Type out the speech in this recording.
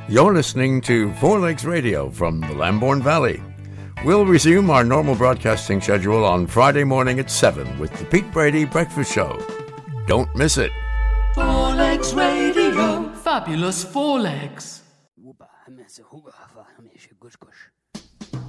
You're listening to Four Legs Radio from the Lambourne Valley. We'll resume our normal broadcasting schedule on Friday morning at 7 with the Pete Brady Breakfast Show. Don't miss it. Four Legs Radio. Fabulous Four Legs.